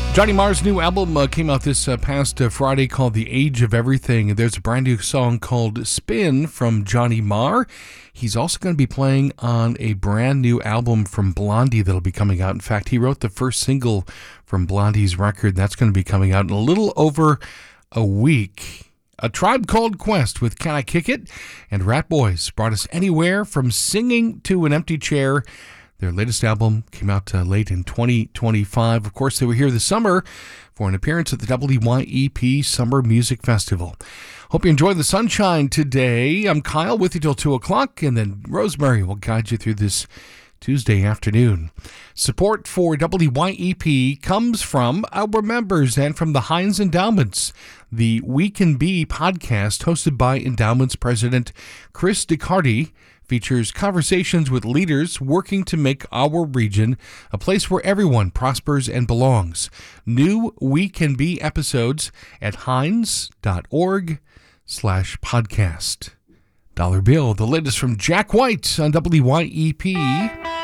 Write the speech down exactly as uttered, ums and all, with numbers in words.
Johnny Marr's new album uh, came out this uh, past uh, Friday called The Age of Everything. There's a brand new song called Spin from Johnny Marr. He's also going to be playing on a brand new album from Blondie that'll be coming out. In fact, he wrote the first single from Blondie's record. That's going to be coming out in a little over a week. A Tribe Called Quest with Can I Kick It? And Rat Boys brought us anywhere from singing to an empty chair. Their latest album came out uh, late in twenty twenty-five. Of course, they were here this summer for an appearance at the W Y E P Summer Music Festival. Hope you enjoy the sunshine today. I'm Kyle with you till two o'clock, and then Rosemary will guide you through this Tuesday afternoon. Support for W Y E P comes from our members and from the Heinz Endowments. The We Can Be podcast, hosted by Endowments President Chris DeCardi, features conversations with leaders working to make our region a place where everyone prospers and belongs. New We Can Be episodes at heinz.org slash podcast. Dollar Bill, the latest from Jack White on W Y E P.